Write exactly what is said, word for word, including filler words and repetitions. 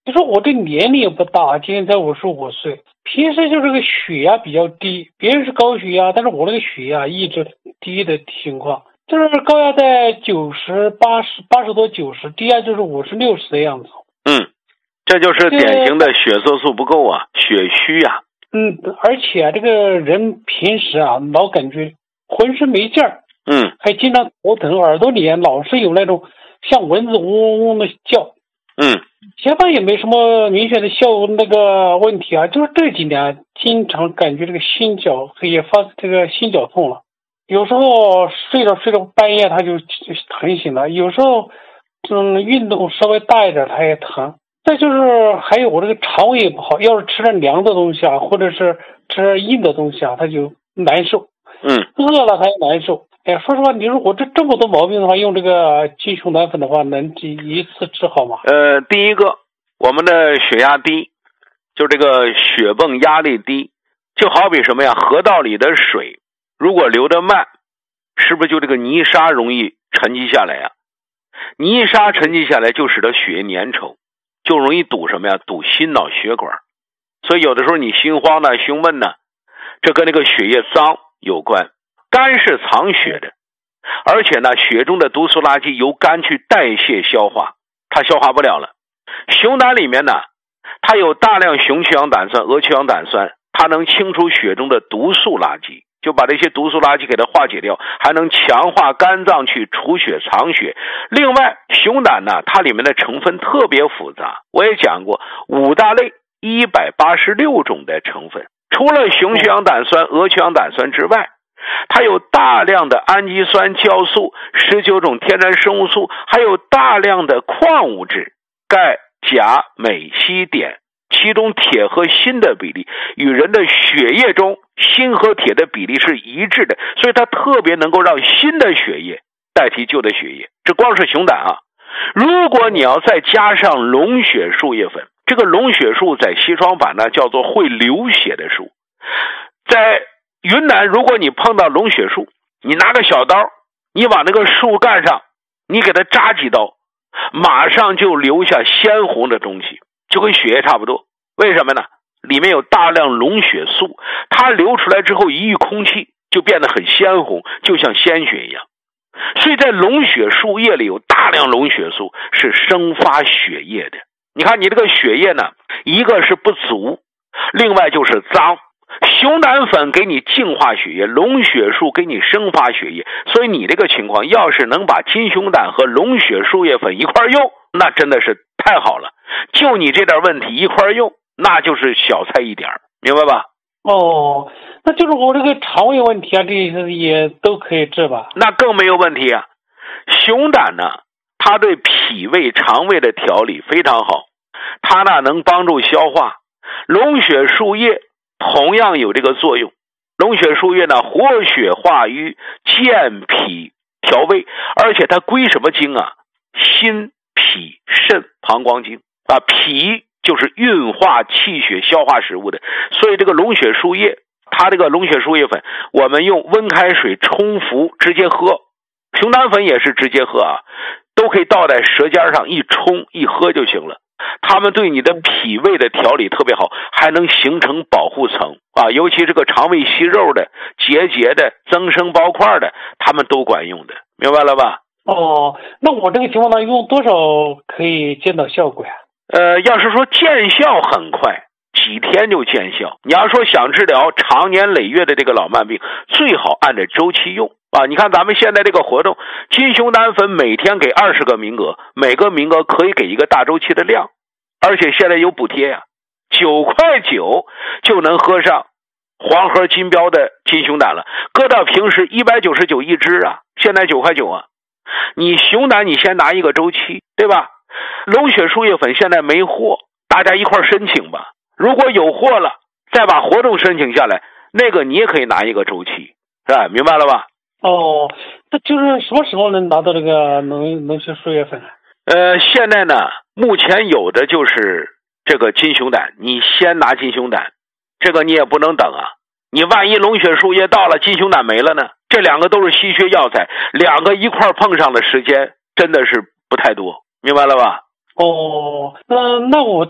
就说我这年龄也不大，今年才五十五岁，平时就这个血压比较低，别人是高血压，但是我那个血压一直低的情况，就是高压在九十八十八十多九十，低压就是五十六十的样子。 嗯，这就是典型的血色素不够啊，血虚呀、啊。 嗯，而且啊，这个人平时啊，老感觉浑身没劲儿， 嗯， 还经常头疼，耳朵里老是有那种像蚊子嗡嗡嗡的叫。 嗯， 前方也没什么明显的效那个问题啊，就是这几年经常感觉这个心绞也发这个心绞痛了，有时候睡着睡着半夜他就疼醒了，有时候嗯运动稍微大一点他也疼。再就是还有我这个肠胃也不好，要是吃点凉的东西啊，或者是吃硬的东西啊，他就难受。 嗯， 饿了他也难受。哎，说实话，你如果这这么多毛病的话，用这个金熊胆粉的话，能一次治好吗？ 呃，第一个，我们的血压低，就这个血泵压力低，就好比什么呀？河道里的水如果流得慢，是不是就这个泥沙容易沉积下来呀？泥沙沉积下来就使得血液粘稠，就容易堵什么呀？堵心脑血管。所以有的时候你心慌呢、胸闷呢，这跟那个血液脏有关。肝是藏血的，而且呢，血中的毒素垃圾由肝去代谢消化，它消化不了了。熊胆里面呢，它有大量雄去氧胆酸、鹅去氧胆酸，它能清除血中的毒素垃圾，就把这些毒素垃圾给它化解掉，还能强化肝脏去储血藏血。另外，熊胆呢，它里面的成分特别复杂，我也讲过，五大类一百八十六种的成分，除了雄去氧胆酸、鹅去氧胆酸之外，它有大量的氨基酸、酵素、十九种天然生物素，还有大量的矿物质，钙、钾、镁、硒、碘，其中铁和锌的比例与人的血液中锌和铁的比例是一致的，所以它特别能够让新的血液代替旧的血液。这光是熊胆啊！如果你要再加上龙血树叶粉，这个龙血树在西双版呢叫做会流血的树，在云南，如果你碰到龙血树，你拿个小刀，你往那个树干上，你给它扎几刀，马上就留下鲜红的东西，就跟血液差不多。为什么呢？里面有大量龙血素，它流出来之后一遇空气就变得很鲜红，就像鲜血一样。所以在龙血树叶里有大量龙血素，是生发血液的。你看你这个血液呢，一个是不足，另外就是脏。熊胆粉给你净化血液，龙血树给你生发血液，所以你这个情况要是能把金熊胆和龙血树叶粉一块用，那真的是太好了。就你这点问题一块用，那就是小菜一点，明白吧？ 哦，那就是我这个肠胃问题啊，这些也都可以治吧？ 那更没有问题啊。熊胆呢，它对脾胃、肠胃的调理非常好，它呢能帮助消化。龙血树叶同样有这个作用，龙血树叶呢活血化瘀、健脾调胃，而且它归什么经啊？心、脾、肾、膀胱经啊。脾就是运化气血、消化食物的，所以这个龙血树叶，它这个龙血树叶粉，我们用温开水冲服直接喝，熊胆粉也是直接喝啊，都可以倒在舌尖上一冲一喝就行了。它们对你的脾胃的调理特别好，还能形成保护层啊，尤其这个肠胃息肉的、结节的、增生包块的，它们都管用的，明白了吧？ 哦，那我这个情况呢，用多少可以见到效果呀？ 呃，要是说见效很快，几天就见效。你要说想治疗长年累月的这个老慢病，最好按着周期用啊。你看咱们现在这个活动，金熊胆粉每天给二十个名额，每个名额可以给一个大周期的量，而且现在有补贴呀、啊，九块九就能喝上黄河金标的金熊胆了，搁到平时一百九十九一支啊，现在九块九啊。你熊胆你先拿一个周期，对吧？龙血树叶粉现在没货，大家一块申请吧。如果有货了，再把活动申请下来，那个你也可以拿一个周期，是吧？明白了吧？ 哦，那就是什么时候能拿到这个龙龙血树叶粉？ 呃，现在呢，目前有的就是这个金熊胆，你先拿金熊胆，这个你也不能等啊。你万一龙血树叶到了，金熊胆没了呢？这两个都是稀缺药材，两个一块碰上的时间真的是不太多，明白了吧？ 哦，那那我